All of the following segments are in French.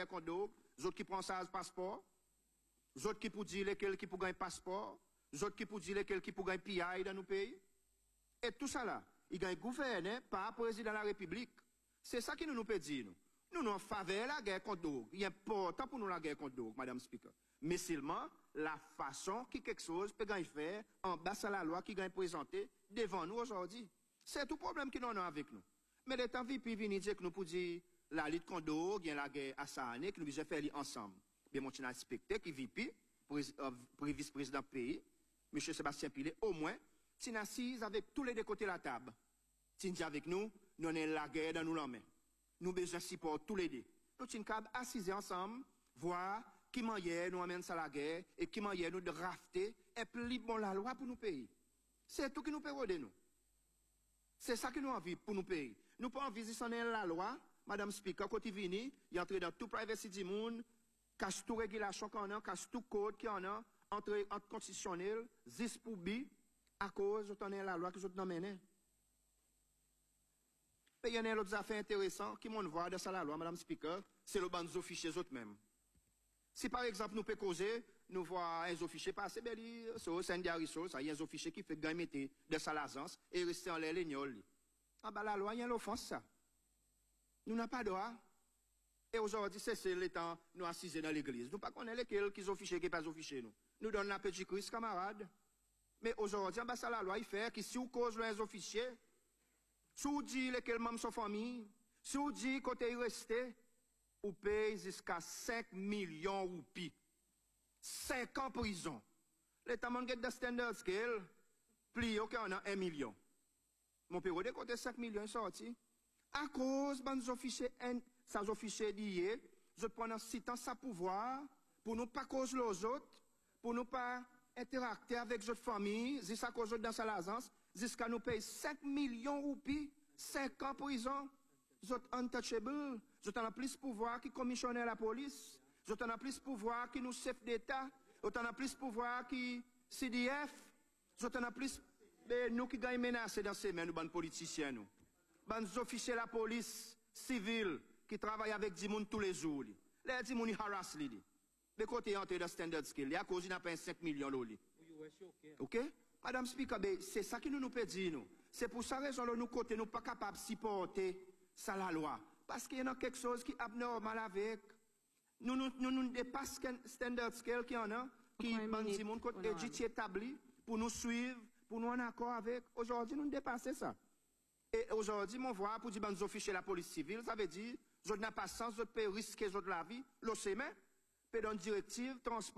guerre contre d'autres, les autres qui prennent ça passeport, les autres qui pour dire lesquels qui pour gagner passeport, les autres qui pour dire lesquels qui pour gagner PI dans nos pays. Et tout ça là, il gagne gouverneur par président de la République. C'est ça qui nous peut dire, nous. Nous, nous en faveur la guerre contre d'autres. Il est important pour nous la guerre contre d'autres, Madame Speaker. Mais seulement, la façon qui quelque chose peut gagner faire en bas à la loi qui gagne présenter devant nous aujourd'hui. C'est tout problème qui nous a avec nous. Mais les temps VP viennent dire que nous pour dire la lutte contre d'autres, il y a la guerre à ça année, que nous devons faire ensemble. Bien, mon chien inspecté qui VP, vice-président du pays, M. Sébastien Pilet, au moins, s'il assise avec tous les deux côtés de la table. S'il dit avec nous, nous avons la guerre dans nos mains. Nous avons besoin de support tous les deux. Nous sommes assis ensemble, voir qui manière nous amène ça à la guerre et qui manière nous de rafter et plus bon la loi pour nous payer. C'est tout qui nous peut aider nous. C'est ça que nous envie pour nous payer. Nous pas envie de la loi, Madame Speaker, quand il vient, il entre dans tout privacy du monde, cache toute régulation qu'on a, cache tout code qu'on a, entre constitutionnel, zis pour bi, à cause de la loi que je t'en mène. Et il y a d'autres affaires intéressantes qui m'ont voir dans la loi, Madame Speaker, c'est le banc fichiers eux-mêmes. Si par exemple nous pouvons causer, nous voyons un fichier passer, ben, c'est un diariso, ça y a un fichier qui fait gagner de sa l'agence et rester en l'air l'ignole. Ah ben la loi, il y a l'offense ça. Nous n'avons pas droit. Et aujourd'hui, c'est le temps, nous assisons dans l'église. Nous ne connaissons pas lesquels qui ont fiché, qui pas fiché nous. Nous donnons la petite crise, camarades. Mais aujourd'hui, ben, ça la loi, il fait que si vous causez un fichier, si vous dites lesquels membres de sa famille, si vous dites côté il resté, vous payez jusqu'à 5 millions de roupies. 5 ans prison. L'État manque de standard scale, plus haut qu'on a 1 million. Mon père, de côté 5 millions sortis. À cause de ces officiers d'hier, je prends 6 ans sa pouvoir pour ne pas causer les autres, pour ne pas interacter avec notre famille, jusqu'à cause de dans sa l'agence, jusqu'à nous payer 5 millions de roupies, 5 ans prison. Vous êtes untouchable. Vous avez plus de pouvoir qui commissionnaire la police. Vous avez plus de pouvoir qui nous chef d'État. Vous avez plus de pouvoir qui CDF. Vous avez plus de nous qui gagnons menacés dans ces mains, nous, les politiciens, nous. Les officiers de la police civile qui travaillent avec des gens tous les jours. Les gens qui harassent les. De côté, entrer dans standard skill. Il y a cause, il n'a pas 5 millions d'euros. OK? Madame Speaker, c'est ça qui nous peut dire, nous. C'est pour ça raison, nous, côté, nous pas capables de supporter ça la loi. Parce qu'il y a quelque chose qui est abnormal avec. Nous dépassons le standard scale qu'il y en a, qui est établi pour nous suivre, pour nous en accord avec. Aujourd'hui, nous dépassons ça. Et aujourd'hui, mon voix pour dire que nous officiers de la police civile, ça veut dire, je n'ai pas sens, je peux risquer de la vie, l'OCM, peut donner une directive, transport.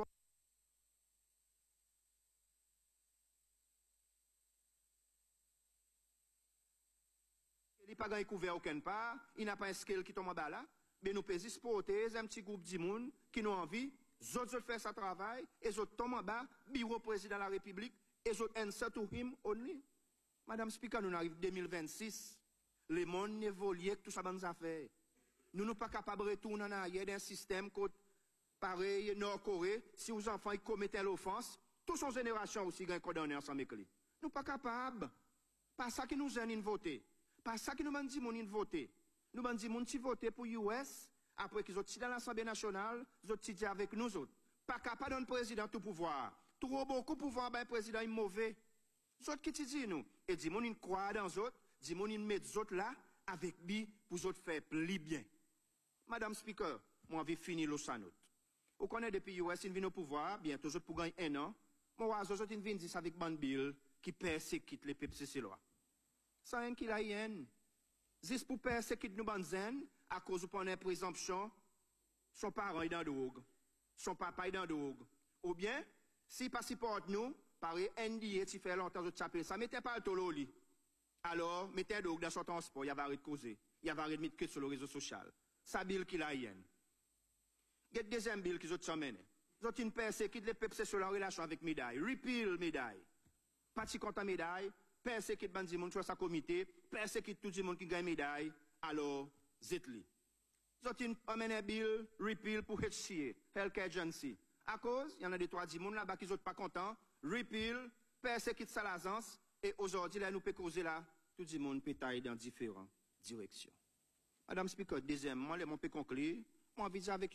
Il n'a pas couvert aucun part, il n'a pas un scale qui tombe en bas là, mais nous pouvons exporter un petit groupe de monde qui nous envie, les autres font ce travail, et les autres tombent en bas, bureau président de la République, et les autres answer to him only. Madame Speaker, nous arrivons en 2026, le monde évolue avec tout ça dans nos affaires. Nous ne sommes pas capables de retourner en arrière d'un système pareil, Nord-Corée, si vos enfants ils commettent l'offense, toute son génération aussi gagne condamné ensemble avec lui. Nous ne sommes pas capables. Pas ça qui nous aide à voter. Pas ça qui nous dit mon voter. Nous avons dit mon voter pour US, après qu'ils ont tiré dans l'Assemblée nationale, ils ont tiré avec nous autres. Pas capable d'un président tout pouvoir. Trop beaucoup de pouvoir, ben président est mauvais. Les autres qui te disent nous. Et dit mon croit dans les autres, dit mon met les autres là, avec lui, pour les autres faire plus bien. Madame Speaker, moi, je vais finir le sanot. Vous connaissez depuis US, ils viennent au pouvoir, bientôt, pour gagner 1 an. Moi, je vais venir dire avec Banbil, qui persécute les peuples cécilois. Ça rien qu'il a rien. Juste pour persécuter nous banzen, à cause de la présomption, son parent est dans la drogue, son papa est dans la drogue. Ou bien, s'il ne supporte nous, par NDA, qui fait longtemps que tu ça, mettez pas le tololi. Alors, mettez la drogue dans son transport, il y a arrêté de causer. Il y a arrêté de mettre que sur le réseau social. Ça bill qu'il a rien. Il y a deuxième bill qui ont mené. Ils ont une persécution les peuples sur la relation avec médaille. Repeal médaille. Parti contre médaille. Persécute bandi moun sur sa comité, persécute tout le monde qui gagne médaille, alors Zetli. Ils ont un bill, repeal pour HCA, Health Agency. À cause, il y en a des 3 monde là-bas qui sont pas contents, repeal, persécute Salazans, et aujourd'hui, là, nous pouvons causer là, tout le monde peut tailler dans différentes directions. Madame Speaker, deuxièmement, les mon peut conclure, moi, envie avec